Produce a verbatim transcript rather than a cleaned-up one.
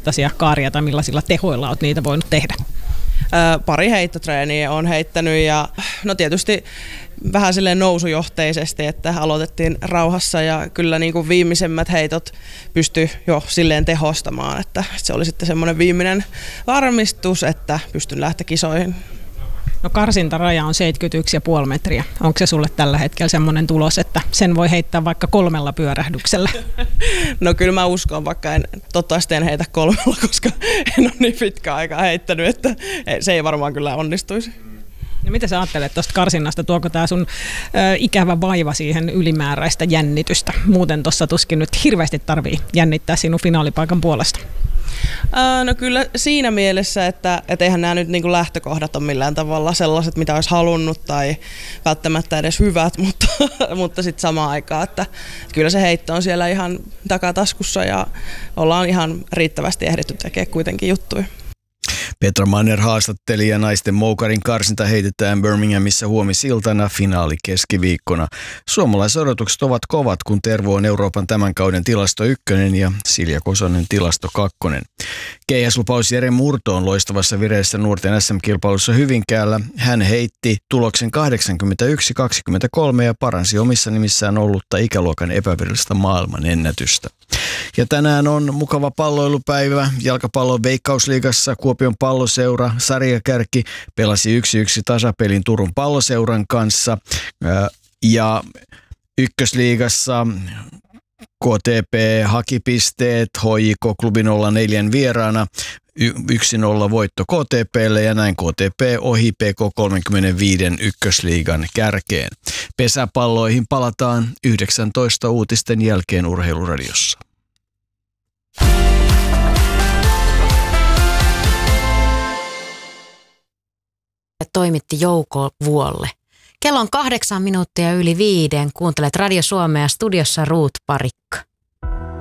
mittaisia kaaria tai millaisilla tehoilla olet niitä voinut tehdä? Ö, pari heittotreeniä on heittänyt ja no tietysti vähän silleen nousujohteisesti, että aloitettiin rauhassa ja kyllä niin kuin viimeisemmät heitot pystyi jo silleen tehostamaan, että se oli sitten semmoinen viimeinen varmistus, että pystyn lähteä kisoihin. No karsintaraja on seitsemänkymmentäyksi pilkku viisi metriä. Onko se sulle tällä hetkellä semmoinen tulos, että sen voi heittää vaikka kolmella pyörähdyksellä? No kyllä mä uskon, vaikka en toivottavasti en heitä kolmella, koska en ole niin pitkä aikaa heittänyt, että se ei varmaan kyllä onnistuisi. No mitä sä ajattelet tuosta karsinnasta? Tuoko tämä sun ö, ikävä vaiva siihen ylimääräistä jännitystä? Muuten tuossa tuskin nyt hirveästi tarvii jännittää sinun finaalipaikan puolesta. Ää, no kyllä siinä mielessä, että et eihän nämä nyt niinku lähtökohdat ole millään tavalla sellaiset, mitä olisi halunnut tai välttämättä edes hyvät, mutta, mutta sitten samaan aikaan, että kyllä se heitto on siellä ihan takataskussa ja ollaan ihan riittävästi ehditty tekemään kuitenkin juttuja. Petra Manner haastatteli ja naisten moukarin karsinta heitetään Birminghamissa huomisiltana, finaali keskiviikkona. Suomalaisodotukset ovat kovat, kun Tervo on Euroopan tämän kauden tilasto ykkönen ja Silja Kosonen tilasto kakkonen. Keihäslupaus Jere Murto on loistavassa vireessä nuorten S M-kilpailussa Hyvinkäällä. Hän heitti tuloksen kahdeksankymmentäyksi kaksikymmentäkolme ja paransi omissa nimissään ollutta ikäluokan epävirallista maailman ennätystä. Ja tänään on mukava palloilupäivä. Jalkapallon Veikkausliigassa Kuopion Palloseura sarjakärki pelasi yksi yksi tasapelin Turun Palloseuran kanssa. Ja ykkösliigassa K T P haki pisteet H J K-klubi nolla neljä vieraana. yksi nolla voitto K T P:lle ja näin K T P ohi P K kolmekymmentäviisi ykkösliigan kärkeen. Pesäpalloihin palataan yhdeksäntoista uutisten jälkeen Urheiluradiossa. Toimitti Jouko Vuolle. Kello on kahdeksan minuuttia yli viiden. Kuuntelet Radio Suomea, studiossa Ruut Parikka.